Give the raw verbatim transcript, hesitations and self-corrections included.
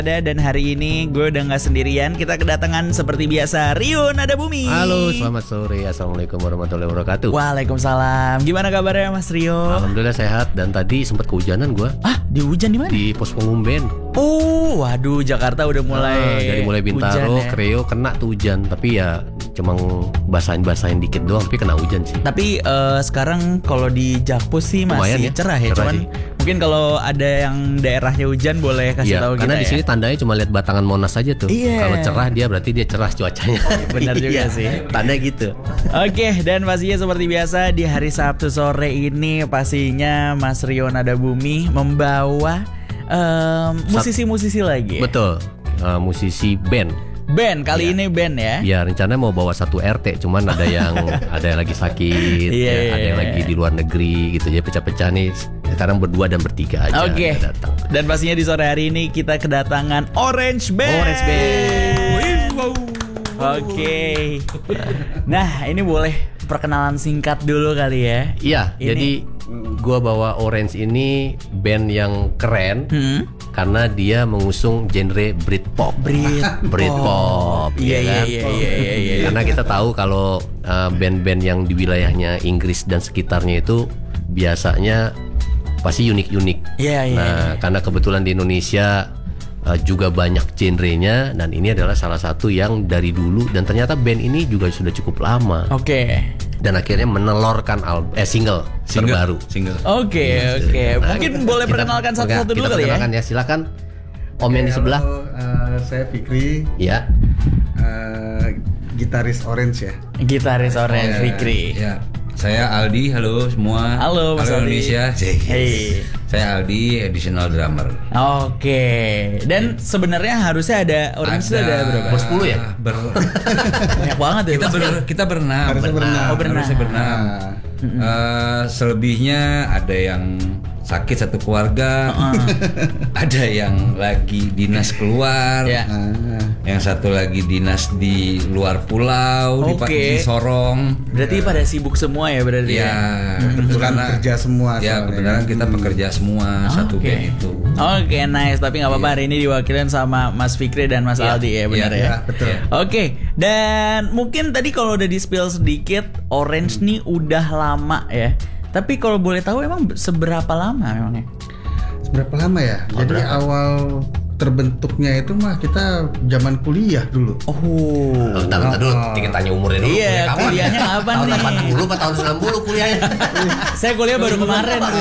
Dan hari ini gue udah gak sendirian. Kita kedatangan seperti biasa Rio Nadabumi. Halo, selamat sore. Assalamualaikum warahmatullahi wabarakatuh. Waalaikumsalam. Gimana kabarnya Mas Rio? Alhamdulillah sehat. Dan tadi sempat kehujanan gue. Ah, di hujan di mana? Di pos pengumben. Oh, waduh, Jakarta udah mulai ah, Dari mulai Bintaro, ya. Kreo kena tuh hujan. Tapi ya cuma basahin-basahin dikit doang. Tapi kena hujan sih. Tapi uh, sekarang kalau di Jakpus sih masih ya, cerah ya. cerah Cuman sih. Mungkin kalau ada yang daerahnya hujan boleh kasih ya, tahu kita. Karena di sini ya. tandanya cuma lihat batangan Monas aja tuh. Iya. Kalau cerah dia berarti dia cerah cuacanya. Benar juga iya, sih. Tanda gitu. Oke, dan pastinya seperti biasa di hari Sabtu sore ini pastinya Mas Rio Nadabumi membawa um, musisi-musisi lagi. Betul. Uh, musisi band. Band kali ya. Ini band ya. Ya rencananya mau bawa satu R T, cuman ada yang ada yang lagi sakit, yeah, ya, ada yang yeah. lagi di luar negeri gitu. Jadi pecah-pecah nih. Sekarang berdua dan bertiga aja. Oke. Okay. Dan pastinya di sore hari ini kita kedatangan Orange Band. Orange Band. Wow. Oke. Okay. Nah ini boleh perkenalan singkat dulu kali ya. Iya. Jadi gua bawa Orange ini band yang keren. Hmm? Karena dia mengusung genre Britpop. Brit Britpop. Iya iya iya iya iya. Karena kita tahu kalau uh, band-band yang di wilayahnya Inggris dan sekitarnya itu biasanya pasti unik-unik. Iya iya. Nah, yeah. karena kebetulan di Indonesia uh, juga banyak genrenya dan ini adalah salah satu yang dari dulu dan ternyata band ini juga sudah cukup lama. Oke. Okay. Dan akhirnya menelorkan album, eh single, single terbaru. Single. Oke okay, yes, oke. Okay. Nah, mungkin kita, boleh perkenalkan satu-satu dulu kali ya. ya. Silakan. Om okay, yang di sebelah. Halo, uh, saya Fikri. Ya. Uh, gitaris Orange ya. Gitaris Orange oh, Fikri. Ya. Saya Aldi, halo semua. Halo, Mas halo Aldi. Indonesia. Hey. Saya Aldi, additional drummer. Oke. Okay. Dan yeah. sebenarnya harusnya ada Orange ada, ada berapa? Ber sepuluh ya? Ber... Banyak banget ya. Kita ber, kita berenam. Harusnya berenam. Oh, berenam. Harusnya berenam. Mm-hmm. Uh, selebihnya ada yang sakit satu keluarga, uh-uh. ada yang lagi dinas keluar, yeah. uh. yang satu lagi dinas di luar pulau, okay. di, di Sorong. Berarti uh. pada sibuk semua ya berarti ya? Ya, mm-hmm. karena kerja semua. Ya kebenaran kita hmm. pekerja semua oh, satu okay. band itu. Oke okay, nice, tapi nggak apa-apa yeah. hari ini diwakilin sama Mas Fikri dan Mas yeah. Aldi ya benar yeah, ya. Yeah, betul. Yeah. Oke, okay. Dan mungkin tadi kalau udah di spill sedikit, Orange hmm. nih udah lama ya. Tapi kalau boleh tahu emang seberapa lama memangnya? Seberapa lama ya? Oh, Jadi berapa? Awal terbentuknya itu mah kita zaman kuliah dulu. Oh. Bentar, bentar dulu, kita tanya umurnya dulu. Iya, kuliahnya kapan nih? Tahun delapan puluh atau tahun sembilan puluh kuliahnya? Saya kuliah baru kemarin.